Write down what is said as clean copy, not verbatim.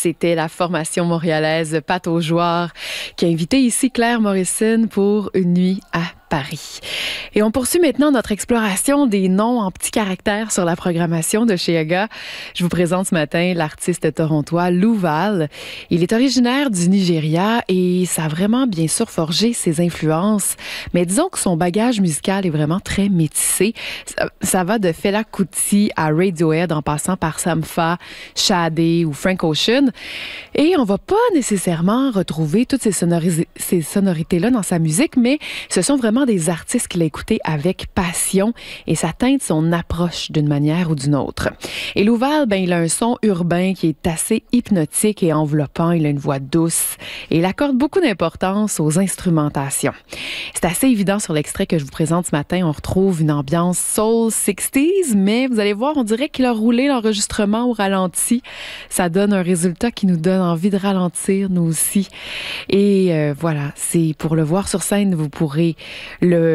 c'était la formation montréalaise Pat aux Joueurs qui a invité ici Claire Morrison pour une nuit à Paris. Et on poursuit maintenant notre exploration des noms en petits caractères sur la programmation de chez Aga. Je vous présente ce matin l'artiste torontois Lou Val. Il est originaire du Nigeria et ça a vraiment bien sûr forgé ses influences. Mais disons que son bagage musical est vraiment très métissé. Ça va de Fela Kuti à Radiohead en passant par Sampha, Sade ou Frank Ocean. Et on va pas nécessairement retrouver toutes ces sonorités-là dans sa musique, mais ce sont vraiment des artistes qu'il a écoutés avec passion et ça teinte son approche d'une manière ou d'une autre. Et Lou Val, il a un son urbain qui est assez hypnotique et enveloppant. Il a une voix douce et il accorde beaucoup d'importance aux instrumentations. C'est assez évident sur l'extrait que je vous présente ce matin. On retrouve une ambiance soul 60s, mais vous allez voir, on dirait qu'il a roulé l'enregistrement au ralenti. Ça donne un résultat qui nous donne envie de ralentir, nous aussi. Et voilà, c'est pour le voir sur scène, vous pourrez le